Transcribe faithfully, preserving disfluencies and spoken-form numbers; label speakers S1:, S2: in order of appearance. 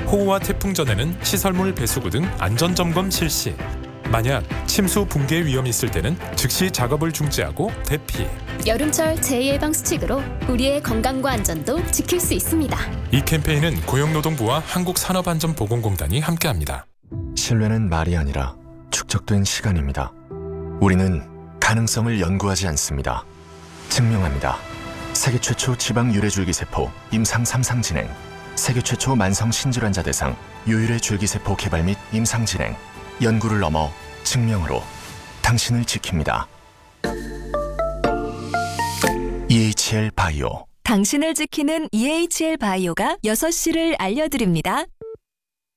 S1: 호우와 태풍 전에는 시설물 배수구 등 안전점검 실시. 만약 침수 붕괴 위험이 있을 때는 즉시 작업을 중지하고 대피.
S2: 여름철 재예방 수칙으로 우리의 건강과 안전도 지킬 수 있습니다.
S1: 이 캠페인은 고용노동부와 한국산업안전보건공단이 함께합니다.
S3: 신뢰는 말이 아니라 축적된 시간입니다. 우리는 가능성을 연구하지 않습니다. 증명합니다. 세계 최초 지방 유래줄기세포 임상 삼 상 진행, 세계 최초 만성 신질환자 대상 유일의 줄기세포 개발 및 임상 진행, 연구를 넘어 증명으로 당신을 지킵니다. 이에이치엘 바이오.
S4: 당신을 지키는 이에이치엘 바이오가 여섯 시를 알려드립니다.